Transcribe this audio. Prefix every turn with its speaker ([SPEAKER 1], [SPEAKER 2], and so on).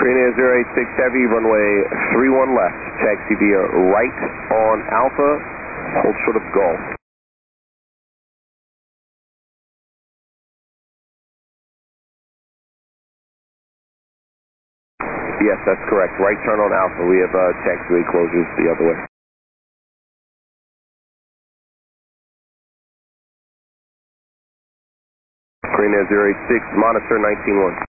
[SPEAKER 1] Green Air 086 Heavy, runway 31 left, taxi via right on Alpha, hold short of Golf. Yes, that's correct. Right turn on Alpha. We have taxiway closures the other way. Green Air 086, monitor 19-1.